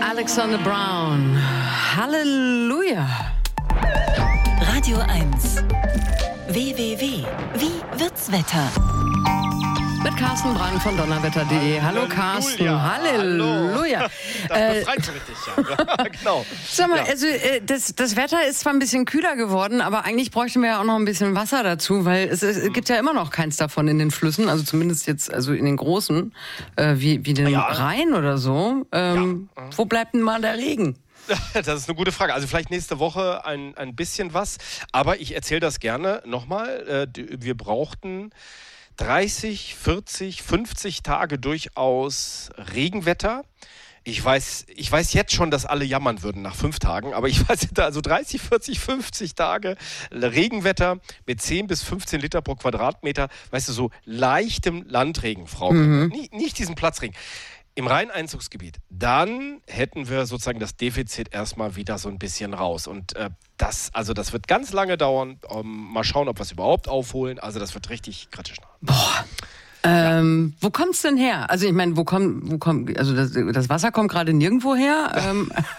Alexander Brown. Halleluja. Radio 1. www. Wie wird's Wetter? Mit Carsten Brand von donnerwetter.de. Hallo Carsten. Halleluja. Das befreit so richtig, ja. Genau. Sag mal, also das Wetter ist zwar ein bisschen kühler geworden, aber eigentlich bräuchten wir ja auch noch ein bisschen Wasser dazu, weil es gibt ja immer noch keins davon in den Flüssen, also zumindest jetzt also in den großen, wie den Rhein oder so. Wo bleibt denn mal der Regen? Das ist eine gute Frage. Also vielleicht nächste Woche ein bisschen was. Aber ich erzähle das gerne nochmal. Wir brauchten 30, 40, 50 Tage durchaus Regenwetter. Ich weiß jetzt schon, dass alle jammern würden nach 5 Tagen, aber ich weiß, also 30, 40, 50 Tage Regenwetter mit 10 bis 15 Liter pro Quadratmeter, weißt du, so leichtem Landregen, Frau. Nicht diesen Platzregen. Im Rheineinzugsgebiet, dann hätten wir sozusagen das Defizit erstmal wieder so ein bisschen raus. Und das wird ganz lange dauern. Mal schauen, ob wir es überhaupt aufholen. Also das wird richtig kritisch. Boah. Wo kommt's denn her? Also ich meine, also das Wasser kommt gerade nirgendwo her.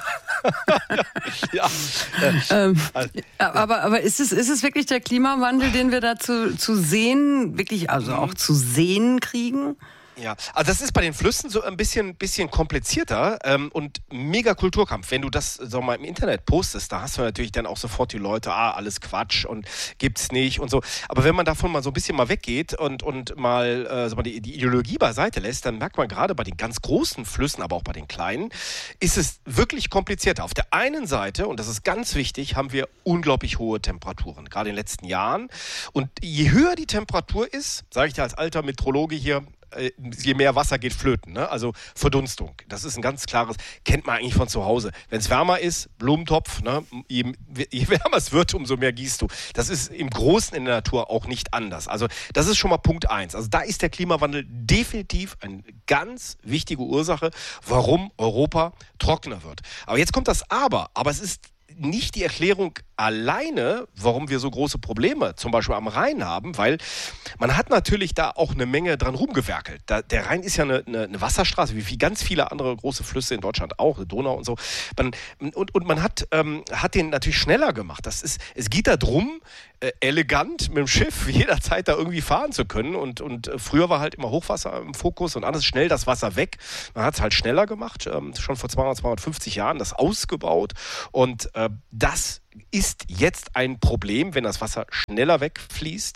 Aber ist es wirklich der Klimawandel, den wir da zu sehen, wirklich also auch zu sehen kriegen? Ja, also das ist bei den Flüssen so ein bisschen komplizierter und mega Kulturkampf. Wenn du das so mal im Internet postest, da hast du natürlich dann auch sofort die Leute, alles Quatsch und gibt's nicht und so. Aber wenn man davon mal so ein bisschen mal weggeht und mal die Ideologie beiseite lässt, dann merkt man gerade bei den ganz großen Flüssen, aber auch bei den kleinen, ist es wirklich komplizierter. Auf der einen Seite, und das ist ganz wichtig, haben wir unglaublich hohe Temperaturen, gerade in den letzten Jahren. Und je höher die Temperatur ist, sage ich dir als alter Meteorologe hier, je mehr Wasser geht flöten, ne? Also Verdunstung. Das ist ein ganz klares, kennt man eigentlich von zu Hause. Wenn es wärmer ist, Blumentopf, ne? Je wärmer es wird, umso mehr gießt du. Das ist im Großen in der Natur auch nicht anders. Also das ist schon mal Punkt 1. Also da ist der Klimawandel definitiv eine ganz wichtige Ursache, warum Europa trockener wird. Aber jetzt kommt das Aber es ist nicht die Erklärung alleine, warum wir so große Probleme zum Beispiel am Rhein haben, weil man hat natürlich da auch eine Menge dran rumgewerkelt. Der Rhein ist ja eine Wasserstraße, wie ganz viele andere große Flüsse in Deutschland auch, eine Donau und so. Man hat den natürlich schneller gemacht. Es geht darum, elegant mit dem Schiff jederzeit da irgendwie fahren zu können. Und früher war halt immer Hochwasser im Fokus und anders schnell das Wasser weg. Man hat es halt schneller gemacht, schon vor 250 Jahren das ausgebaut. Und das ist jetzt ein Problem, wenn das Wasser schneller wegfließt.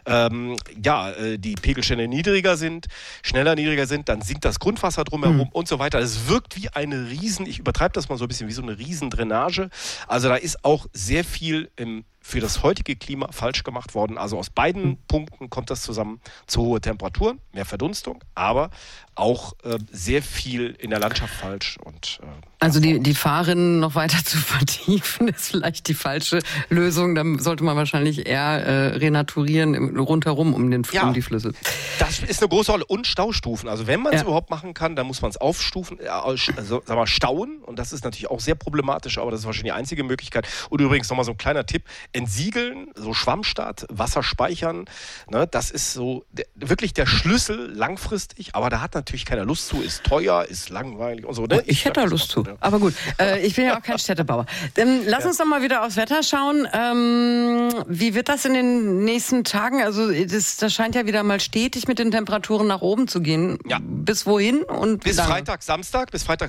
Die Pegelstände schneller niedriger sind, dann sinkt das Grundwasser drumherum und so weiter. Es wirkt wie eine ich übertreibe das mal so ein bisschen, wie so eine Riesendrainage. Also da ist auch sehr viel für das heutige Klima falsch gemacht worden. Also aus beiden Punkten kommt das zusammen: zu hohe Temperaturen, mehr Verdunstung, aber auch sehr viel in der Landschaft falsch. Und also die Fahrrinnen noch weiter zu vertiefen, ist vielleicht die falsche Lösung. Dann sollte man wahrscheinlich eher renaturieren rundherum um die Flüsse. Das ist eine große Rolle. Und Staustufen. Also wenn man es überhaupt machen kann, dann muss man es aufstufen, stauen. Und das ist natürlich auch sehr problematisch, aber das ist wahrscheinlich die einzige Möglichkeit. Und übrigens nochmal so ein kleiner Tipp: Entsiegeln, so Schwammstaat, Wasser speichern. Ne, das ist so wirklich der Schlüssel langfristig. Aber da hat natürlich keiner Lust zu, ist teuer, ist langweilig und so. Ne? Ich hätte da Lust zu. Aber gut, ich bin ja auch kein Städtebauer. Lass uns doch mal wieder aufs Wetter schauen. Wie wird das in den nächsten Tagen? Also das scheint ja wieder mal stetig mit den Temperaturen nach oben zu gehen. Ja. Bis wohin? Und bis Freitag, Samstag.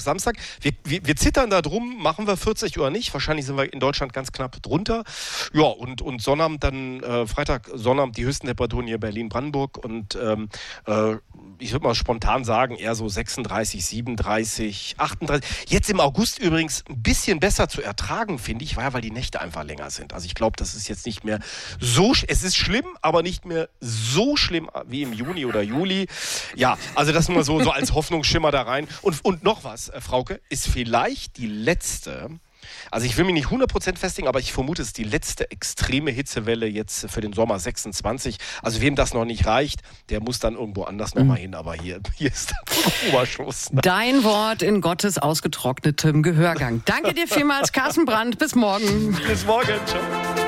Wir zittern da drum, machen wir 40 oder nicht. Wahrscheinlich sind wir in Deutschland ganz knapp drunter. Ja, und Sonnabend dann, Freitag, Sonnabend die höchsten Temperaturen hier Berlin, Brandenburg und ich würde mal spontan sagen, eher so 36, 37, 38. Jetzt im August übrigens ein bisschen besser zu ertragen, finde ich, weil die Nächte einfach länger sind. Also ich glaube, das ist jetzt nicht mehr es ist schlimm, aber nicht mehr so schlimm wie im Juni oder Juli. Ja, also das nur so als Hoffnungsschimmer da rein. Und noch was, Frauke, ist vielleicht die letzte, also ich will mich nicht 100% festlegen, aber ich vermute, es ist die letzte extreme Hitzewelle jetzt für den Sommer 26. Also wem das noch nicht reicht, der muss dann irgendwo anders nochmal hin. Aber hier ist der Oberschuss. Dein Wort in Gottes ausgetrocknetem Gehörgang. Danke dir vielmals, Carsten Brand. Bis morgen. Bis morgen. Ciao.